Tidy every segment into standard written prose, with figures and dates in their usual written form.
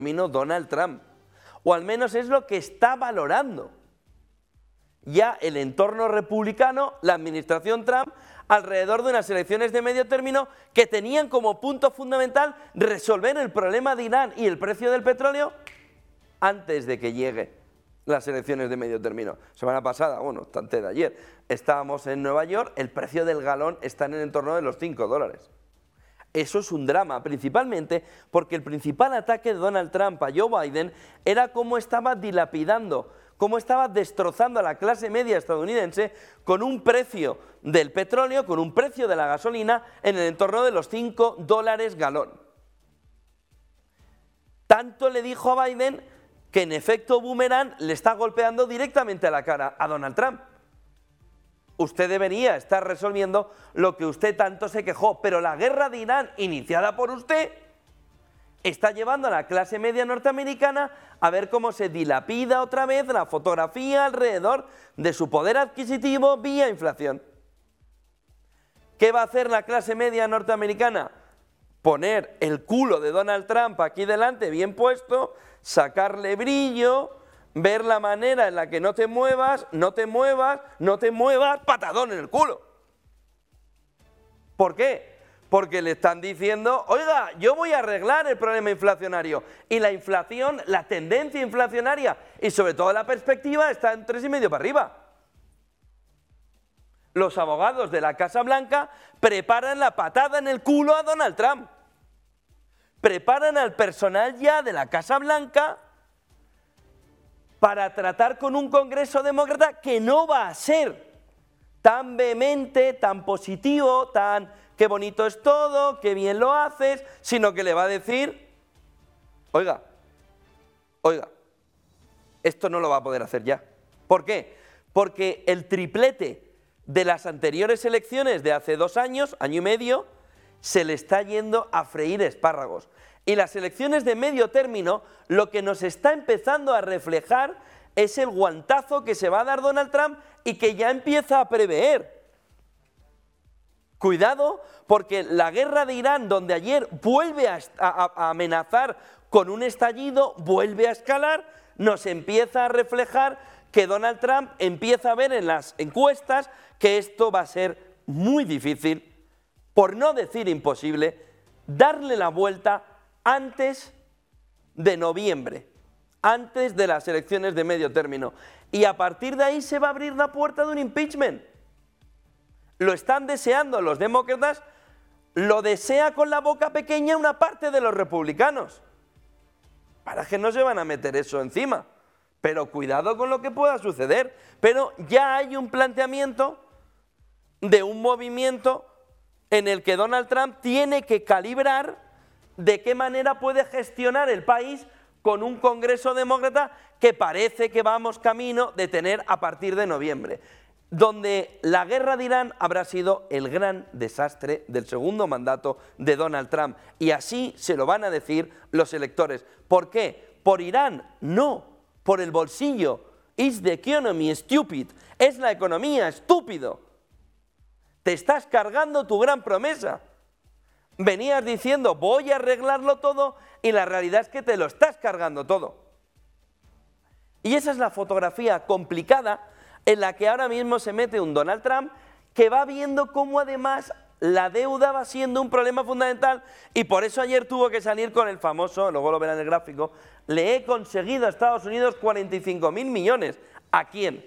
Donald Trump, o al menos es lo que está valorando ya el entorno republicano, la administración Trump, alrededor de unas elecciones de medio término que tenían como punto fundamental resolver el problema de Irán y el precio del petróleo antes de que lleguen las elecciones de medio término. Semana pasada, bueno, antes de ayer, estábamos en Nueva York, el precio del galón está en el entorno de los $5. Eso es un drama, principalmente porque el principal ataque de Donald Trump a Joe Biden era cómo estaba dilapidando, cómo estaba destrozando a la clase media estadounidense con un precio del petróleo, con un precio de la gasolina en el entorno de los $5 galón. Tanto le dijo a Biden que en efecto boomerang le está golpeando directamente a la cara a Donald Trump. Usted debería estar resolviendo lo que usted tanto se quejó, pero la guerra de Irán, iniciada por usted, está llevando a la clase media norteamericana a ver cómo se dilapida otra vez la fotografía alrededor de su poder adquisitivo vía inflación. ¿Qué va a hacer la clase media norteamericana? Poner el culo de Donald Trump aquí delante bien puesto, sacarle brillo, ver la manera en la que no te muevas, no te muevas, no te muevas, patadón en el culo. ¿Por qué? Porque le están diciendo, oiga, yo voy a arreglar el problema inflacionario. Y la inflación, la tendencia inflacionaria y sobre todo la perspectiva está en 3,5 para arriba. Los abogados de la Casa Blanca preparan la patada en el culo a Donald Trump. Preparan al personal ya de la Casa Blanca para tratar con un Congreso demócrata que no va a ser tan vehemente, tan positivo, tan qué bonito es todo, qué bien lo haces, sino que le va a decir, oiga, esto no lo va a poder hacer ya. ¿Por qué? Porque el triplete de las anteriores elecciones de hace 2 años, año y medio, se le está yendo a freír espárragos. Y las elecciones de medio término, lo que nos está empezando a reflejar es el guantazo que se va a dar Donald Trump y que ya empieza a prever. Cuidado, porque la guerra de Irán, donde ayer vuelve a amenazar con un estallido, vuelve a escalar, nos empieza a reflejar que Donald Trump empieza a ver en las encuestas que esto va a ser muy difícil, por no decir imposible, darle la vuelta antes de noviembre, antes de las elecciones de medio término. Y a partir de ahí se va a abrir la puerta de un impeachment. Lo están deseando los demócratas, lo desea con la boca pequeña una parte de los republicanos. Para que no se van a meter eso encima. Pero cuidado con lo que pueda suceder. Pero ya hay un planteamiento de un movimiento en el que Donald Trump tiene que calibrar de qué manera puede gestionar el país con un Congreso demócrata que parece que vamos camino de tener a partir de noviembre, donde la guerra de Irán habrá sido el gran desastre del segundo mandato de Donald Trump. Y así se lo van a decir los electores. ¿Por qué? ¿Por Irán? No, por el bolsillo. Is the economy stupid? Es la economía, estúpido. Te estás cargando tu gran promesa. Venías diciendo, voy a arreglarlo todo, y la realidad es que te lo estás cargando todo. Y esa es la fotografía complicada en la que ahora mismo se mete un Donald Trump que va viendo cómo además la deuda va siendo un problema fundamental, y por eso ayer tuvo que salir con el famoso, luego lo verán en el gráfico, le he conseguido a Estados Unidos 45.000 millones. ¿A quién?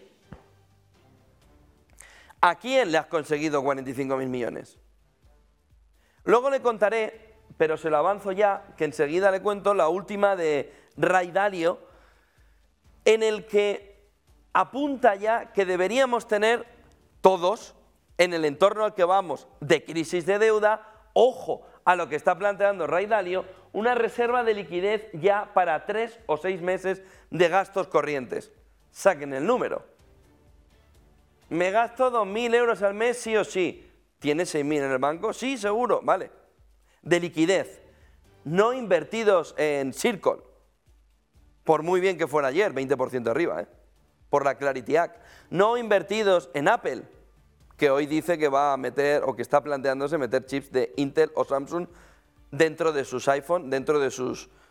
¿A quién le has conseguido 45.000 millones? Luego le contaré, pero se lo avanzo ya, que enseguida le cuento la última de Ray Dalio, en el que apunta ya que deberíamos tener todos, en el entorno al que vamos de crisis de deuda, ojo a lo que está planteando Ray Dalio, una reserva de liquidez ya para 3 o 6 meses de gastos corrientes. Saquen el número. ¿Me gasto 2.000 euros al mes sí o sí? ¿Tiene 6.000 en el banco? Sí, seguro, vale. De liquidez, no invertidos en Circle, por muy bien que fuera ayer, 20% arriba, por la Clarity Act. No invertidos en Apple, que hoy dice que va a meter, o que está planteándose meter chips de Intel o Samsung dentro de sus iPhone, dentro de sus